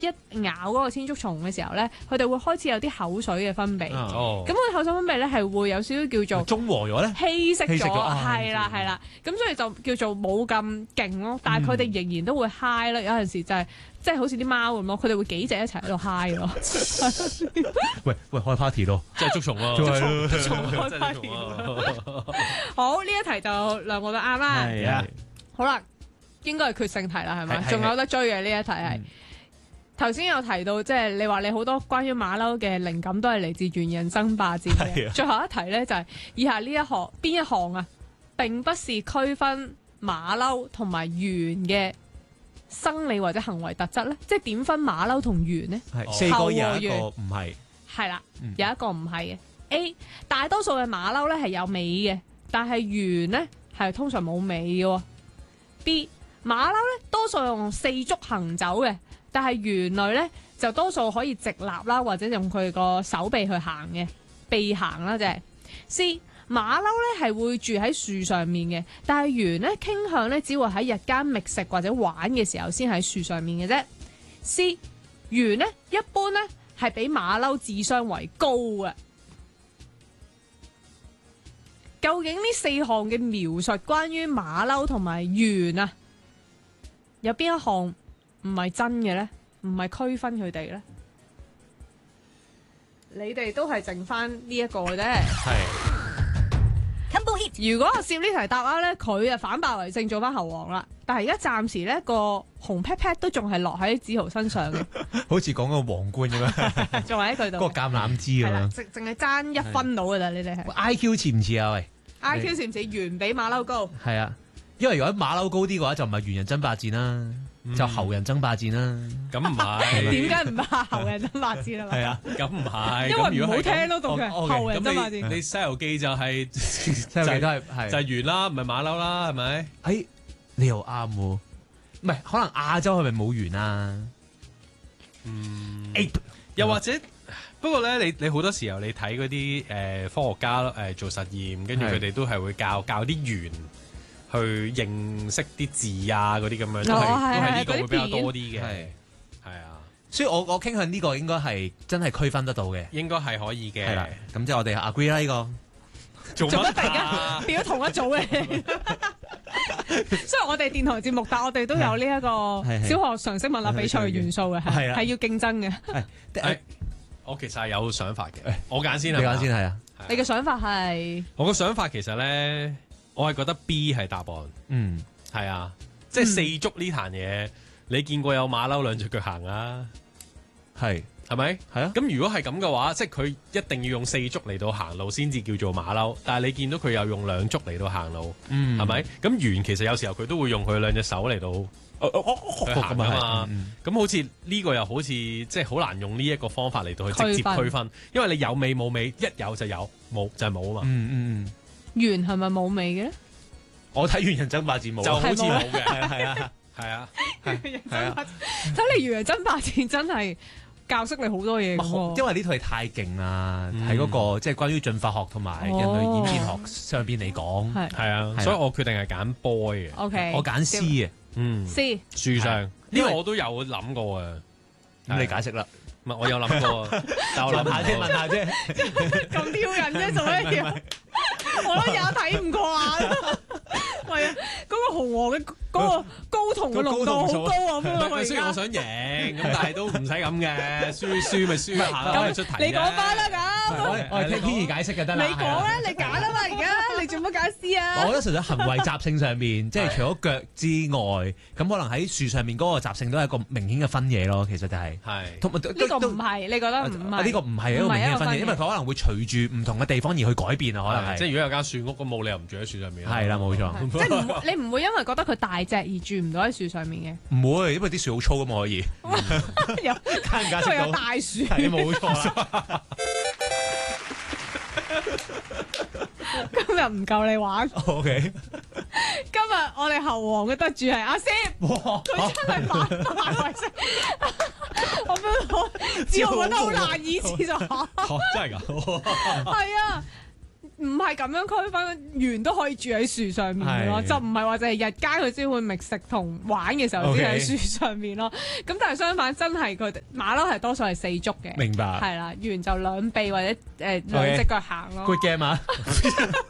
咬嗰個千足蟲嘅時候咧，佢哋會開始有啲口水嘅分泌。咁佢口水分泌咧係會有少少叫做中和咗咧， 稀釋咗， 啊係啦。咁所以就叫做冇咁勁咯。但係佢哋仍然都會 high 咯。有陣時就係即係好似啲貓咁咯，佢哋會幾隻一齊喺度 high 咯。 喂，開 party 咯， 即係捉蟲咯， 捉蟲開 party。好，呢一題就兩個都啱啦。 係啊， 好啦，應該係決勝題啦，係咪？ 係仲有得追嘅呢一題係。頭先有提到，即係你話你好多關於馬騮嘅靈感都係嚟自《猿人爭霸戰》嘅。最後一題呢，就係以下呢一項邊一項啊？並不是區分馬騮同埋猿嘅生理或者行為特質呢？即係點分馬騮同猿呢？ 係四個有一個唔係。 係啦，有一個唔係嘅。A 大多數嘅馬騮呢係有尾嘅，但係猿呢係通常冇尾嘅。B 馬騮呢多數用四足行走嘅。但係猿類咧就多數可以直立啦，或者用佢個手臂去行嘅，臂行啦，即係。C 馬騮咧係會住喺樹上面嘅，但係猿咧傾向咧只會喺日間覓食或者玩嘅時候先喺樹上面嘅啫。C 猿咧一般咧係比馬騮智商為高嘅。究竟呢四項嘅描述關於馬騮同埋猿啊，有邊一項唔係真嘅咧？唔係區分佢哋咧？你哋都係剩翻呢一個嘅啫。 係。 如果阿攝呢題答啱咧，佢啊反敗為勝做翻猴王啦。但係而家暫時咧個紅 pat pat 都仲係落喺梓豪身上嘅， 好似講個皇冠咁樣， 仲喺佢度。 嗰個橄欖枝咁樣。 淨係爭一分到㗎咋，你哋係。 IQ 似唔似啊？喂 IQ 似唔似猿比馬騮高？ 係啊，因為如果馬騮高啲嘅話，就唔係猿人爭霸戰啦。就猴人爭霸戰啦， 咁唔係點解唔係猴人爭霸戰啊？ 係啊， 咁唔係， 因為唔好聽咯，讀嘅猴人爭霸戰。 你《西遊記》就係西遊記都係就係猿啦，唔係馬騮啦，係咪？ 誒，你又啱喎，唔係可能亞洲係咪冇猿啊？ 又或者不過咧，你好多時候你睇嗰啲科學家做實驗，跟住佢哋都係會教啲猿去認識啲字啊，嗰啲咁樣都係呢個會比較多啲嘅，係啊。 所以我傾向呢個應該係真係區分得到嘅， 應該係可以嘅。 係啦，咁即係我哋 agree 啦呢個。 做乜突然間變咗同一組嘅？雖然我哋電台節目，但我哋都有呢一個小學常識問答比賽嘅元素嘅，係要競爭嘅。 我其實係有想法嘅，我揀先， 你揀先係啊。 你嘅想法係？ 我嘅想法其實咧，我係覺得 B 係答案。係啊，即係四足呢壇嘢，你見過有馬騮兩隻腳行啊？係咪？係啊。咁如果係咁嘅話，即係佢一定要用四足嚟到行路先至叫做馬騮。但係你見到佢又用兩足嚟到行路，係咪？咁猿其實有時候佢都會用佢兩隻手嚟到去行㗎嘛。咁好似呢個又好似即係好難用呢一個方法嚟到去直接區分，因為你有尾冇尾，一有就有，冇就係冇啊嘛。 猿係咪冇尾嘅咧？ 我睇猿人爭霸戰冇， 就好似冇嘅， 係啊。 睇嚟猿人爭霸戰真係教識你好多嘢喎。 因為呢套係太勁啦，喺嗰個即係關於進化學同埋人類演變學上邊嚟講， 係啊，所以我決定係揀 boy 嘅。 OK， 我揀 C 嘅 ，C 樹上呢個我都有諗過啊。 咁你解釋啦。 唔係我有諗過，但我諗問下啫， 咁挑人啫，做乜嘢？我都有睇唔慣。係啊，嗰個紅黃嘅嗰個睾酮嘅濃度好高啊！ 雖然我想贏，咁但係都唔使咁嘅，輸咪輸下咯，出題。 你講翻啦咁， 我聽天兒解釋就得啦。 你講啦，你揀啊嘛，而家你做乜揀 C 啊？ 我覺得純粹行為習性上面，即係除咗腳之外，咁可能喺樹上面嗰個習性都係一個明顯嘅分野咯。其實就係呢個唔係，你覺得唔係？ 呢個唔係一個明顯嘅分野，因為佢可能會隨住唔同嘅地方而去改變啊。可能係即係如果有間樹屋，咁冇理由唔住喺樹上面。 係啦，冇錯。 即係你唔會因為覺得佢大隻而住唔到喺樹上面嘅？ 唔會，因為啲樹好粗㗎嘛，可以。 有大樹。 係冇錯。 今日唔夠你玩。 OK。 今日我哋猴王嘅得主係阿 Sir，佢真係反敗為勝。我覺得好難以置信。 真係㗎？ 係啊。 唔係咁樣區分，猿都可以住喺樹上面嘅咯，就唔係話就係日間佢先會覓食同玩嘅時候先喺樹上面咯。咁但係相反，真係佢哋馬騮係多數係四足嘅。 明白。 係啦，猿就兩臂或者兩隻腳行咯。 Good game 啊！